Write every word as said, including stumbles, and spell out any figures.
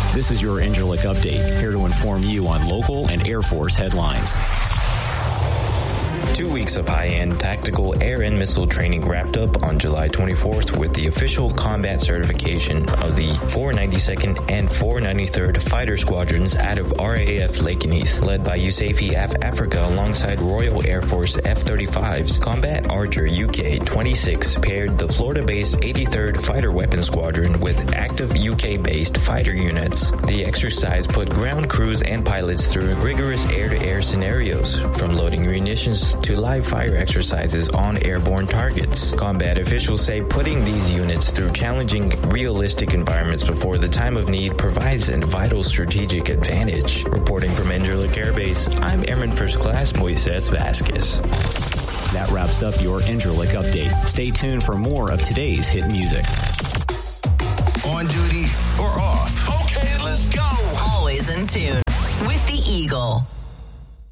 This is your Incirlik Update, here to inform you on local and Air Force headlines. Two weeks of high-end tactical air and missile training wrapped up on July twenty-fourth with the official combat certification of the four ninety-second and four ninety-third Fighter Squadrons out of R A F Lakenheath, led by U S A F E Af Africa alongside Royal Air Force F thirty-fives. Combat Archer U K twenty-six paired the Florida-based eighty-third Fighter Weapons Squadron with active U K-based fighter units. The exercise put ground crews and pilots through rigorous air-to-air scenarios, from loading munitions to live fire exercises on airborne targets. Combat officials say putting these units through challenging, realistic environments before the time of need provides a vital strategic advantage. Reporting from Incirlik Air Base, I'm Airman First Class Moises Vasquez. That wraps up your Incirlik Update. Stay tuned for more of today's hit music. On duty or off? Okay, let's go. Always in tune.